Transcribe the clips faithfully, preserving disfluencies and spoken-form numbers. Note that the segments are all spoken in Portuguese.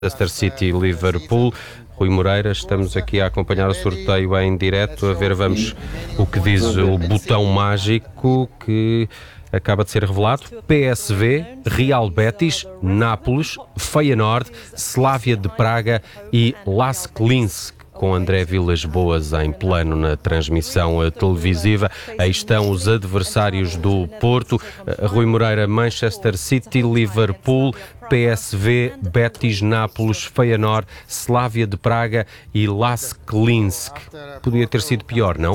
Manchester City e Liverpool. Rui Moreira, estamos aqui a acompanhar o sorteio em direto, a ver, vamos, o que diz o botão mágico que acaba de ser revelado. P S V, Real Betis, Nápoles, Feyenoord, Slavia de Praga e Lask Linz, com André Vilas Boas em plano na transmissão televisiva. Aí estão os adversários do Porto. Rui Moreira, Manchester City, Liverpool, P S V, Betis, Nápoles, Feyenoord, Slavia de Praga e Lask Linz. Podia ter sido pior, não?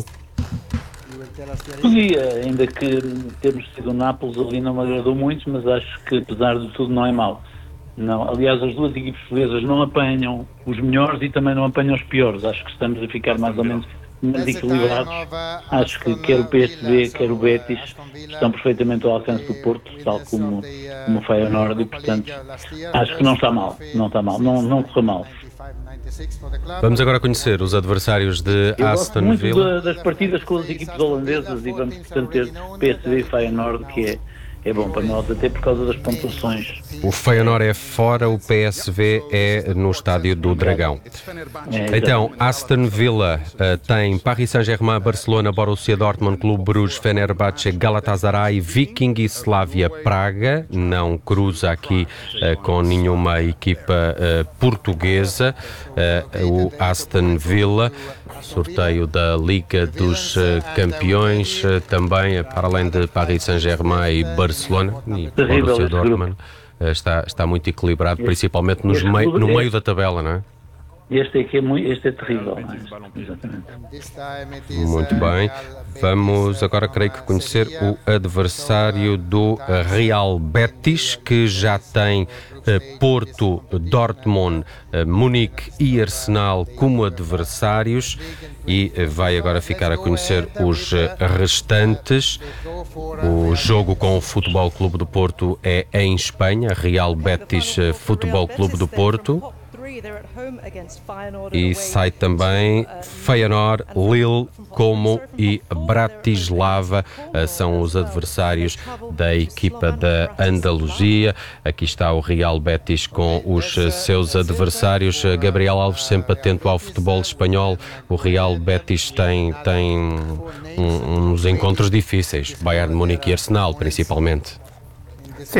Podia, ainda que termos sido o Nápoles ali não me agradou muito, mas acho que apesar de tudo não é mau. Não, aliás, as duas equipes portuguesas não apanham os melhores e também não apanham os piores. Acho que estamos a ficar mais ou menos equilibrados. Acho que quer o P S V, quer o Betis estão perfeitamente ao alcance do Porto, tal como, como o Feyenoord, e portanto acho que não está mal, não está mal, não, não correu mal. Vamos agora conhecer os adversários de Eu Aston gosto Villa. muito da, das partidas com as equipes holandesas e vamos portanto ter P S V e Feyenoord, que é É bom para nós, até por causa das pontuações. O Feyenoord é fora, o P S V é no estádio do Dragão. É, Então, Aston Villa uh, tem Paris Saint-Germain, Barcelona, Borussia Dortmund, Clube Bruges, Fenerbahçe, Galatasaray, Viking e Slavia Praga. Não cruza aqui uh, com nenhuma equipa uh, portuguesa. Uh, o Aston Villa, sorteio da Liga dos uh, Campeões, uh, também, uh, para além de Paris Saint-Germain e Barcelona e Borussia Dortmund, uh, está, está muito equilibrado, este, principalmente nos mei, no meio da tabela, não é? Este aqui é, muito, este é terrível, não é? Exatamente. Muito bem. Vamos agora, creio que, conhecer o adversário do Real Betis, que já tem uh, Porto, Dortmund, uh, Munique e Arsenal como adversários, e uh, vai agora ficar a conhecer os uh, restantes. O jogo com o Futebol Clube do Porto é em Espanha, Real Betis uh, Futebol Clube do Porto. E sai também Feyenoord, Lille, Como e Bratislava, são os adversários da equipa da Andaluzia. Aqui está o Real Betis com os seus adversários. Gabriel Alves, sempre atento ao futebol espanhol. O Real Betis tem, tem um, uns encontros difíceis, Bayern de Munique e Arsenal, principalmente. Sim,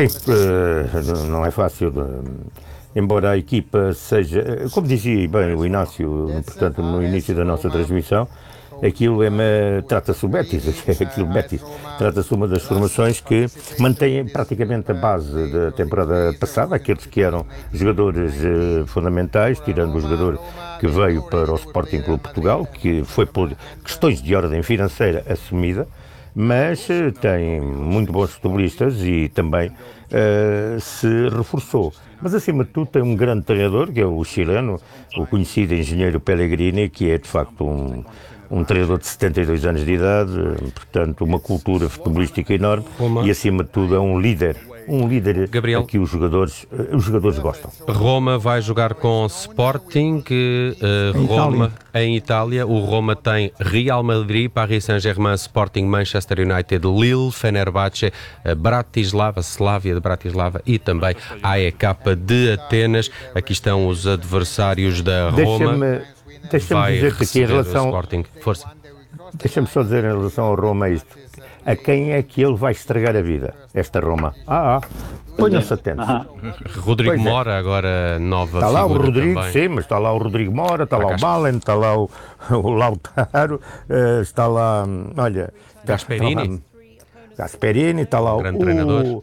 não é fácil. Embora a equipa seja, como dizia bem o Inácio, portanto, no início da nossa transmissão, aquilo é, trata-se do Betis, aquilo Betis, trata-se de uma das formações que mantém praticamente a base da temporada passada, aqueles que eram jogadores eh, fundamentais, tirando o jogador que veio para o Sporting Clube Portugal, que foi por questões de ordem financeira assumida, mas eh, tem muito bons futebolistas e também eh, se reforçou. Mas, acima de tudo, tem um grande treinador, que é o chileno, o conhecido engenheiro Pellegrini, que é, de facto, um, um treinador de setenta e dois anos de idade, portanto, uma cultura futebolística enorme. Roma. E, acima de tudo, é um líder. Um líder Gabriel, que os jogadores, os jogadores gostam. Roma vai jogar com Sporting, uh, Roma em Itália. O Roma tem Real Madrid, Paris Saint-Germain, Sporting, Manchester United, Lille, Fenerbahçe, uh, Bratislava, Slavia de Bratislava e também A E K de Atenas. Aqui estão os adversários da Roma. Deixa-me, deixa-me dizer-te aqui em relação... Sporting. Força. Deixa-me só dizer em relação ao Roma isto. A quem é que ele vai estragar a vida, esta Roma? Ah, ah, ponham-se atentos. Ah, Rodrigo pois Mora, é. Agora nova está lá o Rodrigo, também. Sim, mas está lá o Rodrigo Mora, está lá o Balen, está lá o, o Lautaro, uh, está lá, olha... Gasperini. Gasperini, está lá um o... grande treinador. O,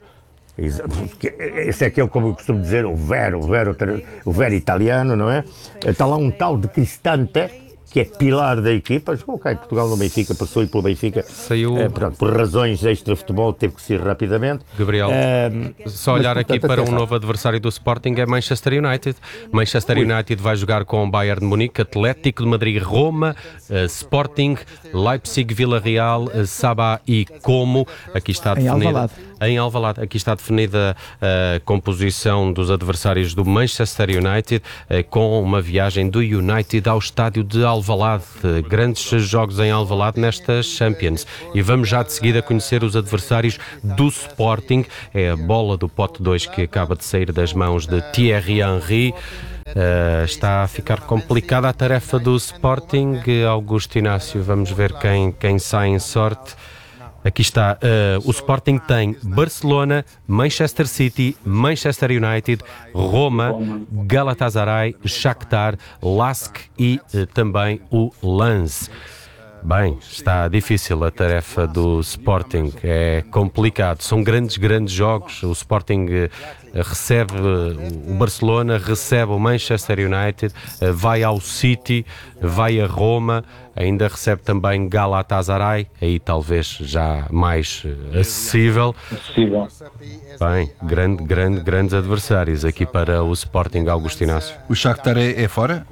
esse é aquele, como eu costumo dizer, o Vero, o Vero, o Vero italiano, não é? Está lá um tal de Cristante, que é pilar da equipa, jogou cá em Portugal no Benfica, passou e pelo Benfica, saiu... é, pronto, por razões extra-futebol teve que sair rapidamente. Gabriel, é, só olhar mas, aqui portanto, para um atenção. novo adversário do Sporting é Manchester United. Manchester Ui. United vai jogar com Bayern de Munique, Atlético de Madrid, Roma, uh, Sporting, Leipzig, Villarreal, uh, Sabah e Como. Aqui está definida... Alvalade. Em Alvalade. Aqui está definida a composição dos adversários do Manchester United, com uma viagem do United ao estádio de Alvalade. Grandes jogos em Alvalade nestas Champions. E vamos já de seguida conhecer os adversários do Sporting. É a bola do pote dois que acaba de sair das mãos de Thierry Henry. Uh, está a ficar complicada a tarefa do Sporting. Augusto Inácio, vamos ver quem, quem sai em sorte. Aqui está, uh, o Sporting tem Barcelona, Manchester City, Manchester United, Roma, Galatasaray, Shakhtar, Lask e uh, também o Lens. Bem, está difícil a tarefa do Sporting, é complicado, são grandes, grandes jogos. O Sporting uh, recebe uh, o Barcelona, recebe o Manchester United, uh, vai ao City, vai a Roma, ainda recebe também Galatasaray, aí talvez já mais uh, acessível. Acessível. Bem, grande, grande, grandes adversários aqui para o Sporting. Augusto Inácio. O Shakhtar é, é fora?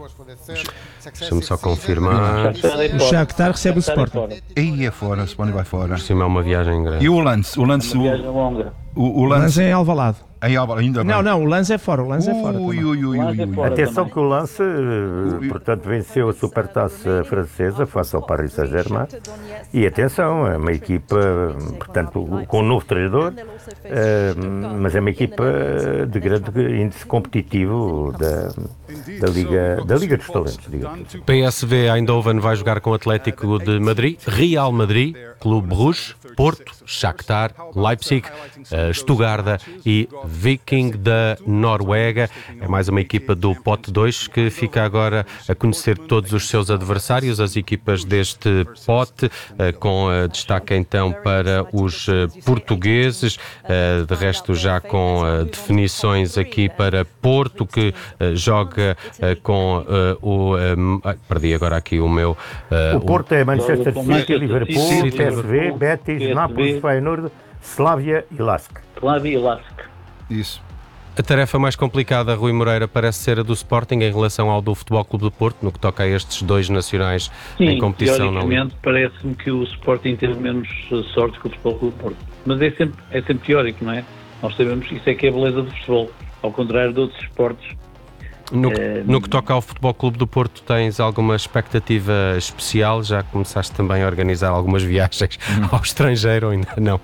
Deixa-me só confirmar. O Shakhtar recebe o Sporting. Aí é fora, o Sporting vai fora. Por cima é uma viagem grande. E o Lens? O Lens, Uma viagem longa. o, o O Lens Lens é em Alvalade. em Alba, ainda bem. Não, não, o Lens é fora, o Lens é fora. Ui, também. ui, ui, Lens é ui, ui. fora. Atenção também. que o Lance, eh, portanto, venceu a Supertaça francesa face ao Paris Saint-Germain. E atenção, é uma equipa, portanto, com um novo treinador, eh, mas é uma equipa de grande índice competitivo da, da, Liga, da Liga dos Talentos, digamos assim. P S V Eindhoven vai jogar com o Atlético de Madrid, Real Madrid, Clube Bruges, Porto, Shakhtar, Leipzig, uh, Stuttgart e Viking da Noruega. É mais uma equipa do pote dois que fica agora a conhecer todos os seus adversários, as equipas deste pote, uh, com uh, destaque então para os uh, portugueses, uh, de resto já com uh, definições aqui para Porto, que uh, joga uh, com uh, o... Um, ah, perdi agora aqui o meu... Uh, O Porto é Manchester Com City, Manchester Liverpool, City, P S V, Liverpool, Betis, P S V. Nápoles, Feyenoord, Slavia e Lask. Slavia e Lask. Isso. A tarefa mais complicada, Rui Moreira, parece ser a do Sporting em relação ao do Futebol Clube do Porto, no que toca a estes dois nacionais Sim, em competição na Liga. teoricamente parece-me que o Sporting teve menos sorte que o Futebol Clube do Porto. Mas é sempre, é sempre teórico, não é? Nós sabemos que isso é que é a beleza do futebol, ao contrário de outros esportes. No, que- Eh, no que toca ao Futebol Clube do Porto, tens alguma expectativa especial? Já começaste também a organizar algumas viagens ao estrangeiro ou ainda não?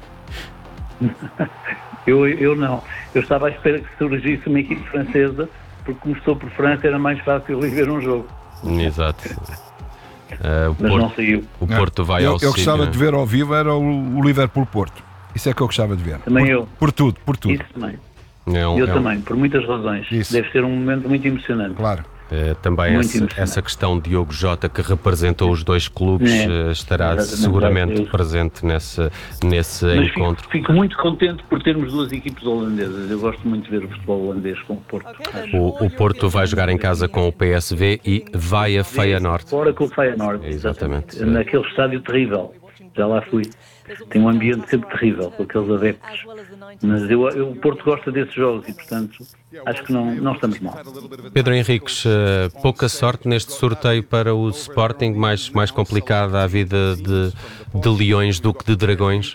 Eu, eu não. Eu estava à espera que surgisse uma equipe francesa, porque como estou por França era mais fácil ir ver um jogo. Exato. Eh, o, Mas não Porto, saiu. o Porto vai eu, ao eu gostava City. de ver ao vivo era o, o Liverpool-Porto. Isso é que eu gostava de ver. Também por, eu. Por tudo, por tudo. Isso também. É um- Eu é um- também, por muitas razões. Isso. Deve ser um momento muito emocionante. Claro. Eh, também Muito essa, emocionante. essa questão de Diogo Jota, que representou os dois clubes, É, eh, estará exatamente, seguramente vai ser. presente nesse, nesse Mas fico, encontro. fico muito contente por termos duas equipes holandesas. Eu gosto muito de ver o futebol holandês com o Porto. Acho. O, o Porto vai jogar em casa com o P S V e vai a Feyenoord. Fora com o Feyenoord, Exatamente. exatamente. Naquele estádio terrível. Já lá fui. Tem um ambiente sempre terrível, com aqueles adeptos. Mas eu, eu, o Porto gosta desses jogos e, portanto, acho que não, não estamos mal. Pedro Henriques, eh, pouca sorte neste sorteio para o Sporting, mais, mais complicada a vida de, de leões do que de dragões.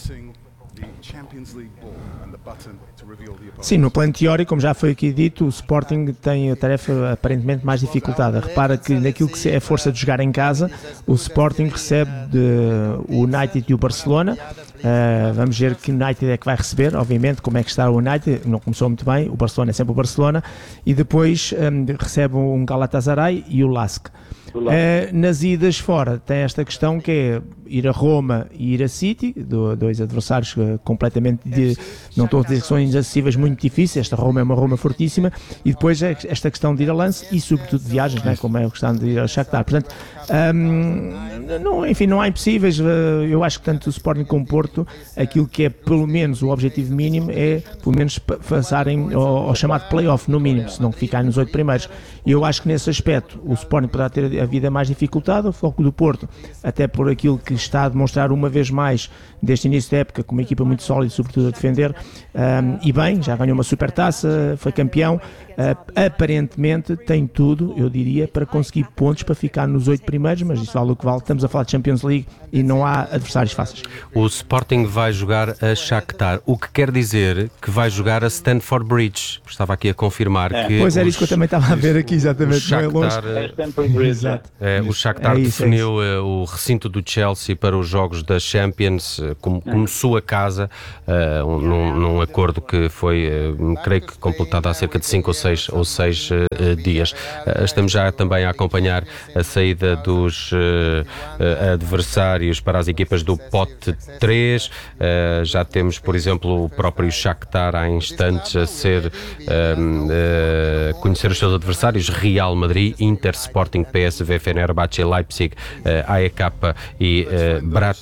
Sim, no plano teórico, como já foi aqui dito, o Sporting tem a tarefa aparentemente mais dificultada. Repara que naquilo que é a força de jogar em casa, o Sporting recebe de, o United e o Barcelona. Uh, vamos ver que United é que vai receber, obviamente, como é que está o United, não começou muito bem, o Barcelona é sempre o Barcelona, e depois um, recebe um Galatasaray e o Lask. Uh, nas idas fora tem esta questão que é ir a Roma e ir a City, do, dois adversários uh, completamente, de, não estou a dizer que são inacessíveis, muito difíceis. Esta Roma é uma Roma fortíssima, e depois é esta questão de ir a Lance e sobretudo de viagens, né, como é a questão de ir ao Shakhtar. Portanto, um, não, enfim, não há impossíveis. uh, eu acho que tanto o Sporting como o Porto, aquilo que é pelo menos o objetivo mínimo é pelo menos pa- passarem ao, ao chamado play-off, no mínimo, se não ficarem nos oito primeiros. E eu acho que nesse aspecto o Sporting poderá ter a vida mais dificultada, o foco do Porto, até por aquilo que está a demonstrar uma vez mais deste início da época, com uma equipa muito sólida, sobretudo a defender, um, e bem, já ganhou uma supertaça, foi campeão, uh, aparentemente tem tudo, eu diria, para conseguir pontos para ficar nos oito primeiros, mas isso vale o que vale, estamos a falar de Champions League e não há adversários fáceis. O Sporting vai jogar a Shakhtar, o que quer dizer que vai jogar a Stamford Bridge. Estava aqui a confirmar que Pois era os- isso que eu também estava a ver aqui, o exatamente, não é longe. Shakhtar, É Stamford Bridge. Exato. É, o Shakhtar É isso, é definiu eh, o recinto do Chelsea para os jogos da Champions eh, como, como sua casa, eh, um- num, num acordo que foi, eh, creio que completado há cerca de cinco ou seis seis ou seis uh, dias. Uh, estamos já também a acompanhar a saída dos uh, uh, adversários para as equipas do pote três. Uh, já temos, por exemplo, o próprio Shakhtar há instantes a ser uh, uh, conhecer os seus adversários: Real Madrid, Inter, Sporting, P S V, Fenerbahçe, Leipzig, uh, A E K e uh, Brat